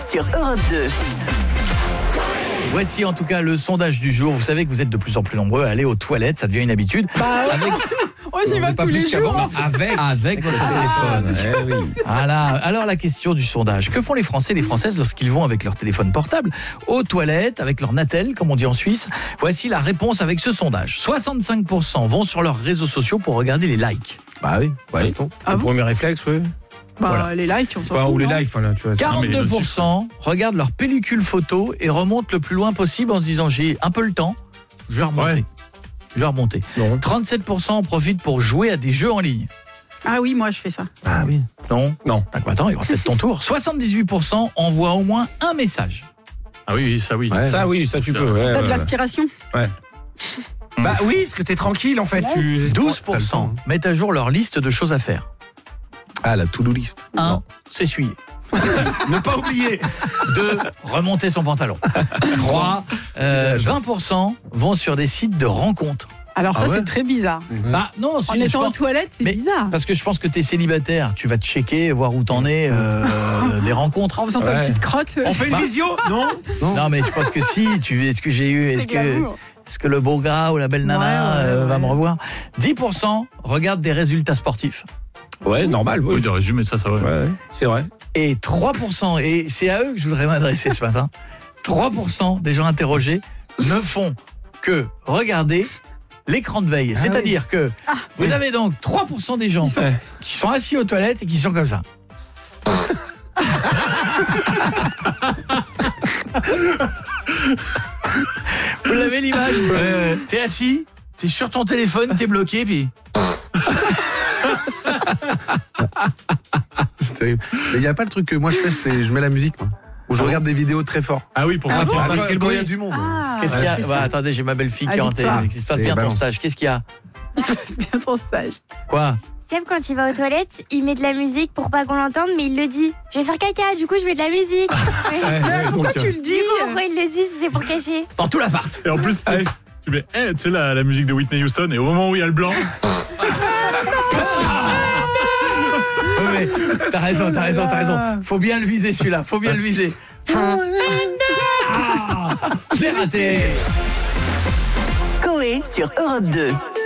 sur Europe 2. Voici en tout cas le sondage du jour. Vous savez que vous êtes de plus en plus nombreux à aller aux toilettes, ça devient une habitude. On y va tous les jours. Avec votre téléphone. Oui. Voilà. Alors la question du sondage. Que font les Français et les Françaises lorsqu'ils vont avec leur téléphone portable aux toilettes, avec leur Natel, comme on dit en Suisse? Voici la réponse avec ce sondage. 65% vont sur leurs réseaux sociaux pour regarder les likes. Bah oui, Ah le bon premier réflexe, oui. Voilà. Les likes, on s'en fout. Ou les non lives, voilà, tu vois. 42% regardent leur pellicule photo et remontent le plus loin possible en se disant j'ai un peu le temps, je vais remonter. Ouais. Je vais remonter. Non. 37% en profitent pour jouer à des jeux en ligne. Ah oui, moi je fais ça. Ah oui. Non. Non. D'accord, attends, il y aura peut-être ton tour. 78% envoient au moins un message. Ah oui, ça oui. Ouais. Ça oui, ça tu peux. Ouais, T'as de l'aspiration. Ouais. Bah oui, parce que t'es tranquille en fait. Ouais. 12% mettent à jour leur liste de choses à faire. Ah, la to-do list. 1. S'essuyer. Ne pas oublier. 2. Remonter son pantalon. 3. 20% vont sur des sites de rencontres. Alors ça, Ah ouais c'est très bizarre. Bah non, En étant aux toilettes, c'est mais- bizarre. parce que je pense que t'es célibataire, tu vas te checker, voir où t'en es, des rencontres. En faisant ta Ouais. petite crotte. On fait une visio? Non. Non, mais je pense que si, est-ce que j'ai eu, C'est glamour. est-ce que le beau gars ou la belle nana Ouais. va me revoir? 10% regardent des résultats sportifs. Ouais, normal. Oui, de résumer ça va. Ouais, c'est vrai. Et 3%, et c'est à eux que je voudrais m'adresser ce matin, 3% des gens interrogés ne font que regarder l'écran de veille. C'est-à-dire que vous avez donc 3% des gens qui sont assis aux toilettes et qui sont comme ça. Vous l'avez l'image? T'es assis, t'es sur ton téléphone, t'es bloqué, puis... C'est terrible. Mais il n'y a pas le truc que moi je fais, c'est je mets la musique, moi. Ou je regarde des vidéos très fort. Ah oui, pour Ah bon Quand quel il y a bruit du monde. Ah, Qu'est-ce qu'il y a? c'est Bah, ça. attendez, j'ai ma belle-fille qui est en Habite-toi. télé, qui se passe Et bien ton balance. stage. Qu'est-ce qu'il y a? Il se passe bien ton stage. Quoi? Seb, quand il va aux toilettes, il met de la musique pour pas qu'on l'entende, mais il le dit. Je vais faire caca, du coup je mets de la musique. Pourquoi tu le dis? Du coup, pourquoi il le dit si c'est pour cacher? Dans tout l'appart. Et en plus, tu mets, tu sais, la musique de Whitney Houston, et au moment où il y a le blanc, Ouais, t'as raison. Faut bien le viser celui-là, faut bien le viser. Ah, je l'ai raté. Coé sur Europe 2.